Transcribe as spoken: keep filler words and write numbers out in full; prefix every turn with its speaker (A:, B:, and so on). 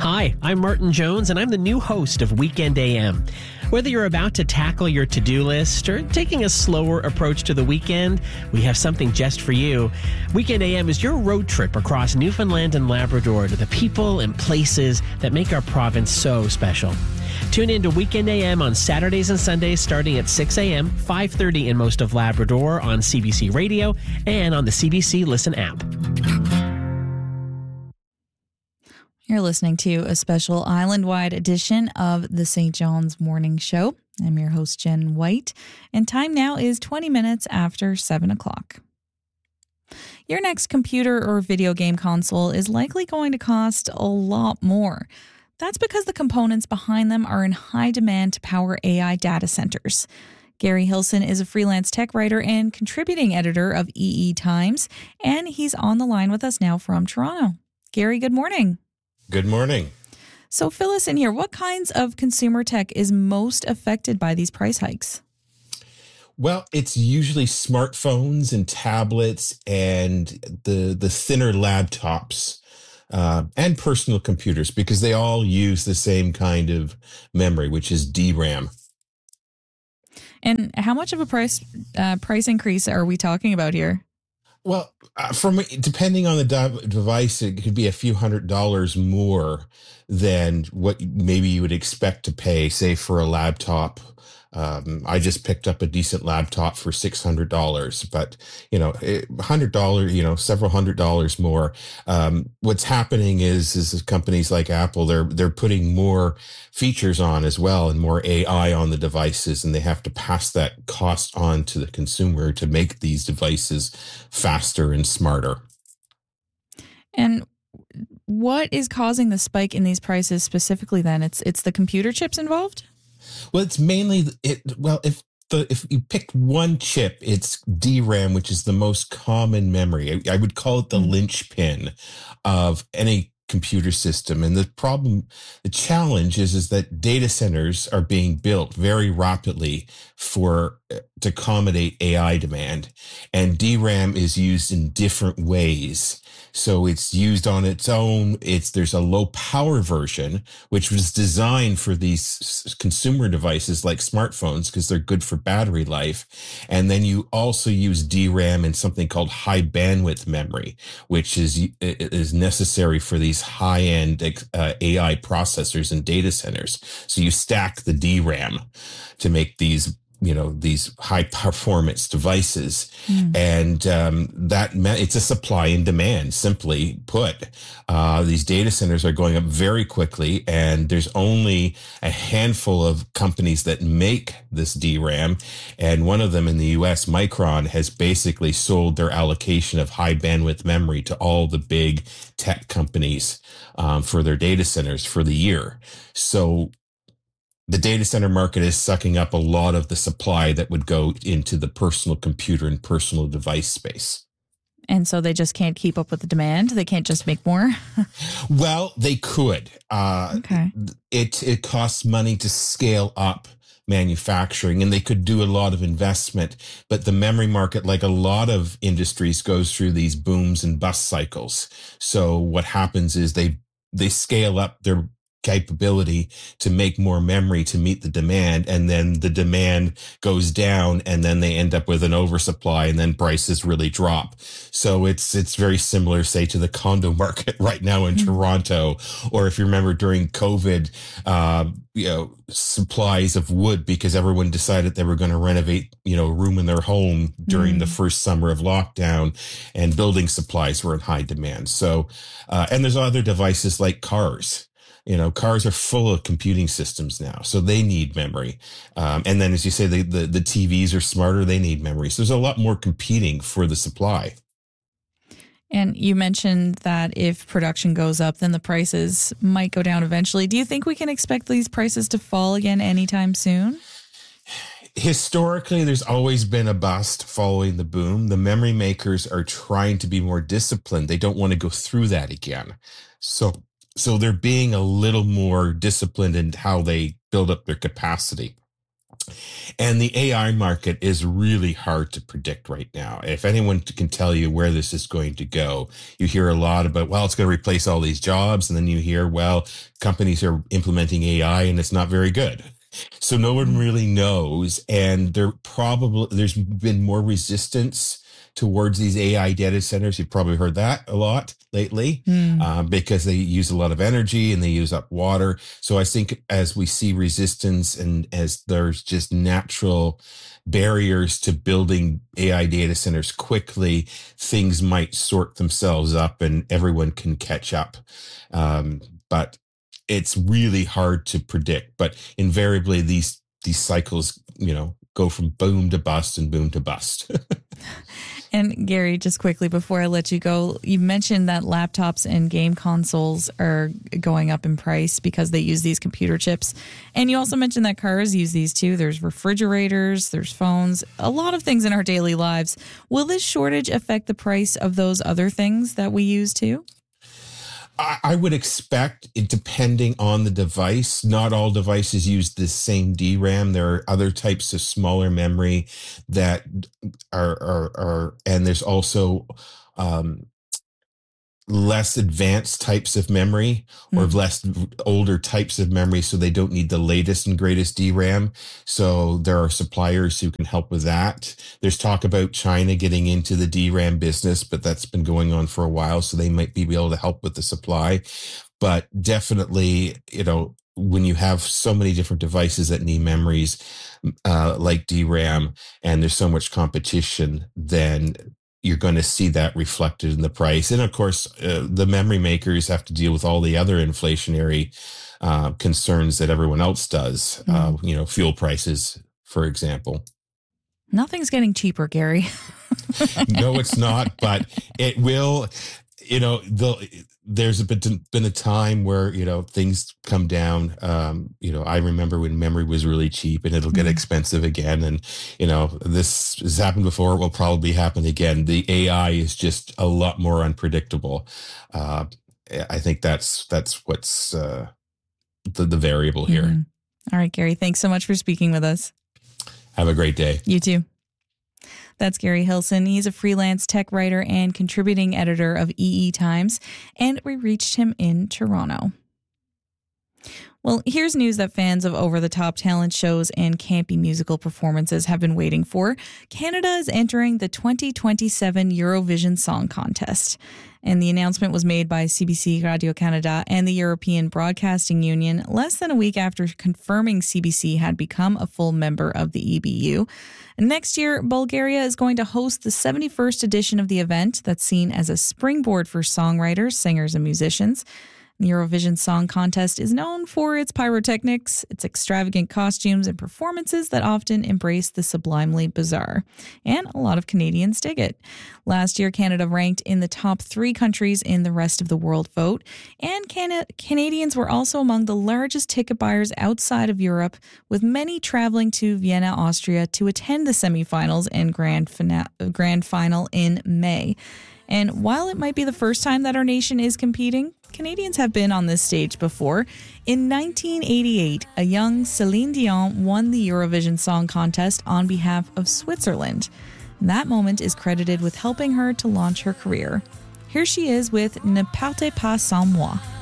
A: Hi, I'm Martin Jones, and I'm the new host of Weekend A M. Whether you're about to tackle your to-do list or taking a slower approach to the weekend, we have something just for you. Weekend A M is your road trip across Newfoundland and Labrador to the people and places that make our province so special. Tune in to Weekend A M on Saturdays and Sundays starting at six a.m., five thirty in most of Labrador on C B C Radio and on the C B C Listen app.
B: You're listening to a special island-wide edition of the Saint John's Morning Show. I'm your host, Jen White, and time now is twenty minutes after seven o'clock. Your next computer or video game console is likely going to cost a lot more. That's because the components behind them are in high demand to power A I data centers. Gary Hilson is a freelance tech writer and contributing editor of E E Times, and he's on the line with us now from Toronto. Gary, good morning.
C: Good morning.
B: So fill us in here. What kinds of consumer tech is most affected by these price hikes?
C: Well, it's usually smartphones and tablets and the the thinner laptops uh, and personal computers, because they all use the same kind of memory, which is D RAM.
B: And how much of a price uh, price increase are we talking about here?
C: Well, uh, from depending on the de- device, it could be a few hundred dollars more than what maybe you would expect to pay, say, for a laptop. Um, I just picked up a decent laptop for six hundred dollars, but, you know, one hundred dollars, you know, several hundred dollars more. Um, what's happening is, is companies like Apple, they're, they're putting more features on as well and more A I on the devices, and they have to pass that cost on to the consumer to make these devices faster and smarter.
B: And what is causing the spike in these prices specifically then? It's, it's the computer chips involved?
C: Well, it's mainly it. Well, if the if you pick one chip, it's D RAM, which is the most common memory. I, I would call it the mm-hmm. linchpin of any computer system. And the problem, the challenge is, is that data centers are being built very rapidly for to accommodate A I demand, and D RAM is used in different ways. So it's used on its own. It's there's a low power version, which was designed for these consumer devices like smartphones because they're good for battery life. And then you also use D RAM in something called high bandwidth memory, which is is necessary for these high end uh, A I processors and data centers. So you stack the D RAM to make these you know, these high performance devices. Mm. And um, that it's a supply and demand, simply put. Uh, these data centers are going up very quickly, and there's only a handful of companies that make this D RAM. And one of them in the U S, Micron, has basically sold their allocation of high bandwidth memory to all the big tech companies um, for their data centers for the year. So the data center market is sucking up a lot of the supply that would go into the personal computer and personal device space.
B: And so they just can't keep up with the demand? They can't just make more?
C: Well, they could. Uh, okay. It, it costs money to scale up manufacturing, and they could do a lot of investment. But the memory market, like a lot of industries, goes through these booms and bust cycles. So what happens is they they scale up their capability to make more memory to meet the demand, and then the demand goes down, and then they end up with an oversupply, and then prices really drop. So it's it's very similar, say, to the condo market right now in mm-hmm. Toronto, or if you remember during COVID, uh, you know, supplies of wood, because everyone decided they were going to renovate, you know, a room in their home during mm-hmm. the first summer of lockdown, and building supplies were in high demand. So, uh, and there's other devices like cars. You know, cars are full of computing systems now, so they need memory. Um, and then, as you say, the, the, the T Vs are smarter, they need memory. So there's a lot more competing for the supply.
B: And you mentioned that if production goes up, then the prices might go down eventually. Do you think we can expect these prices to fall again anytime soon?
C: Historically, there's always been a bust following the boom. The memory makers are trying to be more disciplined. They don't want to go through that again. So So they're being a little more disciplined in how they build up their capacity. And the A I market is really hard to predict right now. If anyone can tell you where this is going to go, you hear a lot about, well, it's going to replace all these jobs. And then you hear, well, companies are implementing A I and it's not very good. So no one really knows. And there probably, there's been more resistance towards these A I data centers. You've probably heard that a lot lately mm. um, because they use a lot of energy and they use up water. So I think as we see resistance and as there's just natural barriers to building A I data centers quickly, things might sort themselves up and everyone can catch up. Um, but it's really hard to predict. But invariably, these these cycles, you know, go from boom to bust and boom to bust.
B: And Gary, just quickly before I let you go, you mentioned that laptops and game consoles are going up in price because they use these computer chips. And you also mentioned that cars use these too. There's refrigerators, there's phones, a lot of things in our daily lives. Will this shortage affect the price of those other things that we use too?
C: I would expect it, depending on the device. Not all devices use the same D RAM. There are other types of smaller memory that are, are, are and there's also um, less advanced types of memory or mm. less older types of memory. So they don't need the latest and greatest D RAM. So there are suppliers who can help with that. There's talk about China getting into the D RAM business, but that's been going on for a while. So they might be able to help with the supply. But definitely, you know, when you have so many different devices that need memories uh, like D RAM and there's so much competition, then you're going to see that reflected in the price. And of course, uh, the memory makers have to deal with all the other inflationary uh, concerns that everyone else does. Mm. Uh, you know, fuel prices, for example.
B: Nothing's getting cheaper, Gary.
C: No, it's not, but it will. You know, the, there's a been, been a time where, you know, things come down. Um, you know, I remember when memory was really cheap and it'll get mm-hmm. expensive again. And, you know, this has happened before. It will probably happen again. The A I is just a lot more unpredictable. Uh, I think that's that's what's uh, the, the variable here.
B: Mm-hmm. All right, Gary, thanks so much for speaking with us.
C: Have a great day.
B: You too. That's Gary Hilson. He's a freelance tech writer and contributing editor of E E Times, and we reached him in Toronto. Well, here's news that fans of over-the-top talent shows and campy musical performances have been waiting for. Canada is entering the twenty twenty-seven Eurovision Song Contest. And the announcement was made by C B C Radio-Canada and the European Broadcasting Union less than a week after confirming C B C had become a full member of the E B U. Next year, Bulgaria is going to host the seventy-first edition of the event that's seen as a springboard for songwriters, singers, and musicians. The Eurovision Song Contest is known for its pyrotechnics, its extravagant costumes, and performances that often embrace the sublimely bizarre. And a lot of Canadians dig it. Last year, Canada ranked in the top three countries in the rest of the world vote. And Can- Canadians were also among the largest ticket buyers outside of Europe, with many traveling to Vienna, Austria to attend the semifinals and grand, fina- grand final in May. And while it might be the first time that our nation is competing, Canadians have been on this stage before. In nineteen eighty-eight, a young Celine Dion won the Eurovision Song Contest on behalf of Switzerland. That moment is credited with helping her to launch her career. Here she is with Ne partez pas sans moi.